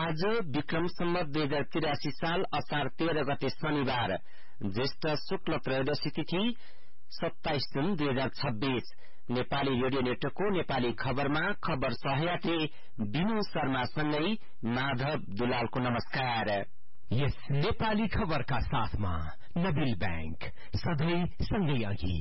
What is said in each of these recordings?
आज विक्रम सम्वत 2083 साल असार 13 गते शनिबार ज्येष्ठ शुक्ल त्रयोदशी तिथि 27 जुन 2026 नेपाली रेडियो नेटवर्कको नेपाली खबरमा खबर सहयात्री बिनु शर्मासँगै माधव दुलालको नमस्कार। यस नेपाली खबरका साथमा नबिल बैंक सधैं सँगै अघि।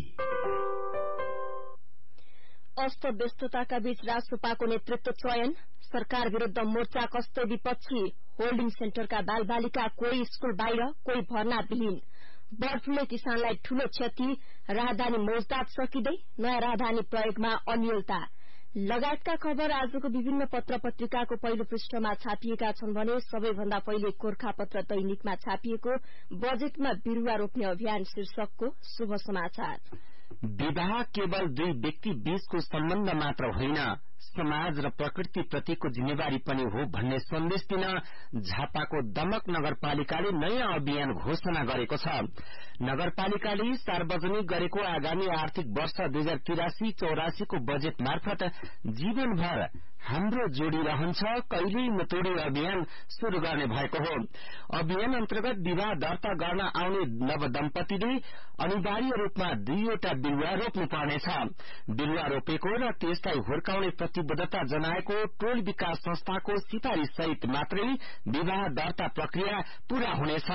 अस्त व्यस्तताका बीच राजसपाको नेतृत्व चयन, सरकार विरूद्ध मोर्चा कस्तै विपक्षी, होल्डिङ सेन्टरका बालबालिका कोही स्कूल बाहिर कोही भर्ना विहीन, बर्ड फ्लूले किसानलाई ठूलो क्षति, राहदानी मौजदात सकिँदै नयाँ राहदानी प्रयोगमा अनियलता लगायतका खबर आजको विभिन्न पत्र पत्रिकाको पहिलो पृष्ठमा छापिएका छन् भने सबैभन्दा पहिले गोरखापत्र दैनिकमा छापिएको बजेटमा बिरूवा रोप्ने अभियान शीर्षकको शुभ समाचार। विवाह केवल दुई व्यक्ति बीचको सम्बन्ध मात्र होइन, समाज र प्रकृति प्रतिको जिम्मेवारी पनि हो भन्ने सन्देश दिन झापाको दमक नगरपालिकाले नयाँ अभियान घोषणा गरेको छ। नगरपालिकाले सार्वजनिक गरेको आगामी आर्थिक वर्ष 2083-84 को बजेट मार्फत जीवनभर हाम्रो जोडी रहन्छ कहिल्यै नतोडी अभियान शुरू गर्ने भएको हो। अभियान अन्तर्गत विवाह दर्ता गर्न आउने नवदम्पतिले अनिवार्य रूपमा 2वटा बिरूवा रोप्नु पर्नेछ। बिरूवा रोपेको र त्यसलाई हुर्काउने प्रतिबद्धता जनाएको टोल विकास संस्थाको सिफारिश सहित मात्रै विवाह दर्ता प्रक्रिया पूरा हुनेछ।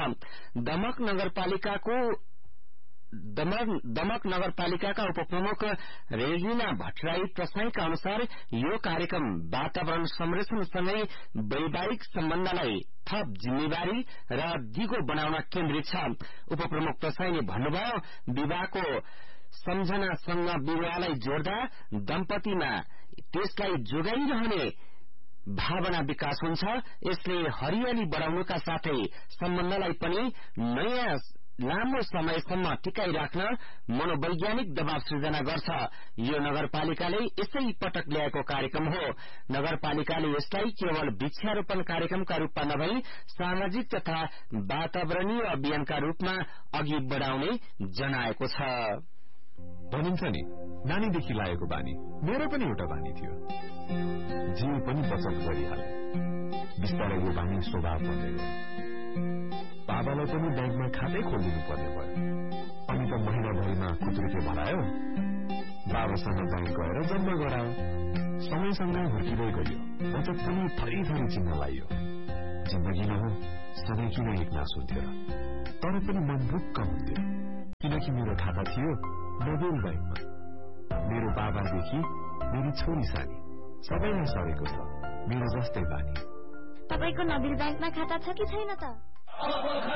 दमक नगरपालिकाका उपप्रमुख रेजिना भट्टराई प्रसाईका अनुसार यो कार्यक्रम वातावरण संरक्षणसँगै वैवाहिक सम्बन्धलाई थप जिम्मेवारी र दिगो बनाउन केन्द्रित छ। उपप्रमुख प्रसाईले भन्नुभयो, विवाहको सम्झनासँग बिरूवालाई जोड्दा दम्पतिमा त्यसलाई जोगाइरहने भावना विकास हुन्छ। यसले हरियाली बढ़ाउनुका साथै सम्बन्धलाई पनि नयाँ लामो समयसम्म टिकाइ राख्न मनोवैज्ञानिक दबाव सृजना गर्छ। यो नगरपालिकाले यसै पटक ल्याएको कार्यक्रम हो। नगरपालिकाले यसलाई केवल वृक्षारोपण कार्यक्रमका रूपमा नभई सामाजिक तथा वातावरणीय अभियानका रूपमा अघि बढ़ाउने जनाएको छ। भनिन्छ नि, नानीदेखि लागेको बानी मेरो पनि एउटा बानी थियो, जे पनि बचत गरिहाले। बिस्तारै यो बानी स्वभाव बन्दै गयो। बाबालाई पनि ब्याङ्कमा खातै खोलिदिनु पर्ने भयो। अनि त महिनाभरिमा खुद्रुके भरायो, बाबासँग ब्याङ्क गएर जम्मा गरायो। समयसँगै हुर्किँदै गयो, बचत पनि थरी थरी चिन्न लाग्यो। जिन्दगीमा हो सधैँ किन एकनास हुन्थ्यो र, तर पनि मन ढुक्क हुन्थ्यो, किनकि मेरो खाता थियो नबेल ब्याङ्कमा। मेरो बाबादेखि मेरी छोरी सानी सबैलाई सरेको छ मेरो जस्तै बानी। तपाईको नबेल ब्याङ्कमा खाता छ कि छैन त?